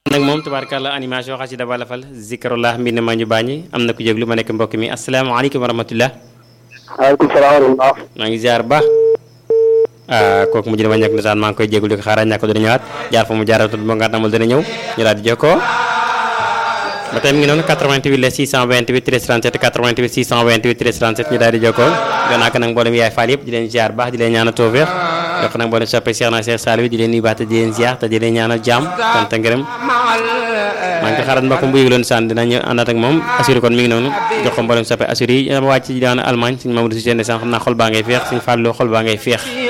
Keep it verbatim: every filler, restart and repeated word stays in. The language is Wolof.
nag moom tubaarkàlla animation xasida bala fal zikrullah mbind ma ñu bàññi am na ku jéglu ma nekk mbokk mi asalaamaaleykum wa rahmatullah. waaleykum salaam wa rahmatullah. maa ngi ziar baax ah kooku mujj na ma ñàkk ndeysaan maa ngi koy jéglu di ko xaaral ñàkk dana ñëwaat jaar fa mu jaaratul ba nga amul dana ñëw ñu daal di jokkoo ba tey mi ngi noonu quatre-vingt-huit la six cent vingt-huit treize trente-sept quatre-vingt-huit six cent vingt-huit treize trente-sept ñu daal di jokkoo gannaaw nag mboolem yaay faal yëpp di leen ziar baax di leen ñaanal tawfeex yokk nag mboolem soppe Cheikh na Cheikh Saliou di leen nuyu baax te di leen ziar te di leen ñaanal jàmm kon te ngërëm maa ngi ko xaaral mbokk bu yëgloon sànn dinañu àndaat ak moom assuré kon mi ngi noonu jox ko mboolem soppe assuré yi dama wàcc ci daana Allemagne suñu Mamadou Cissé ndeysaan xam naa xol baa ngay feex suñu Fallou xol baa ngay feex